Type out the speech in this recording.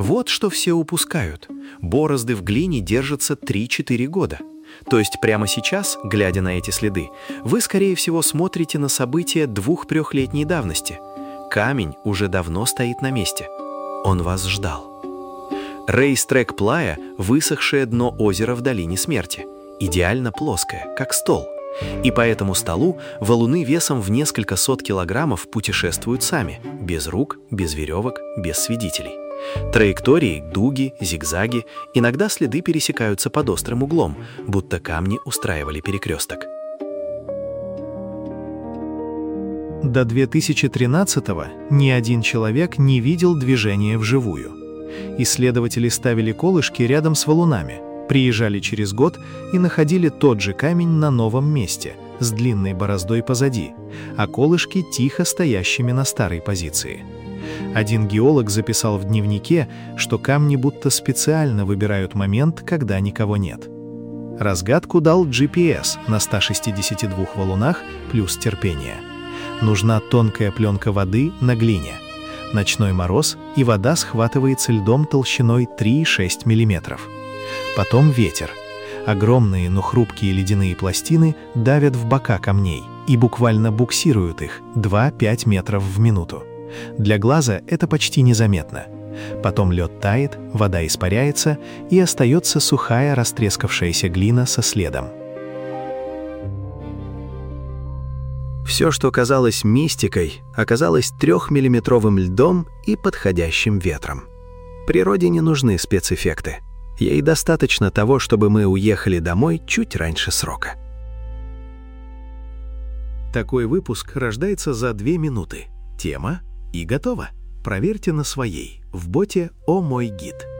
Вот что все упускают. Борозды в глине держатся 3-4 года. То есть прямо сейчас, глядя на эти следы, вы, скорее всего, смотрите на события 2-3-летней давности. Камень уже давно стоит на месте. Он вас ждал. Рейстрек Плая – высохшее дно озера в долине смерти. Идеально плоское, как стол. И по этому столу валуны весом в несколько сот килограммов путешествуют сами, без рук, без веревок, без свидетелей. Траектории, дуги, зигзаги, иногда следы пересекаются под острым углом, будто камни устраивали перекресток. До 2013-го ни один человек не видел движения вживую. Исследователи ставили колышки рядом с валунами, приезжали через год и находили тот же камень на новом месте, с длинной бороздой позади, а колышки тихо стоящими на старой позиции. Один геолог записал в дневнике, что камни будто специально выбирают момент, когда никого нет. Разгадку дал GPS на 162 валунах плюс терпение. Нужна тонкая пленка воды на глине. Ночной мороз, и вода схватывается льдом толщиной 3,6 мм. Потом ветер. Огромные, но хрупкие ледяные пластины давят в бока камней и буквально буксируют их 2-5 метров в минуту. Для глаза это почти незаметно. Потом лед тает, вода испаряется, и остается сухая растрескавшаяся глина со следом. Все, что казалось мистикой, оказалось 3-миллиметровым льдом и подходящим ветром. Природе не нужны спецэффекты. Ей достаточно того, чтобы мы уехали домой чуть раньше срока. Такой выпуск рождается за 2 минуты. Тема и готово. Проверьте на своей в боте «О мой гид».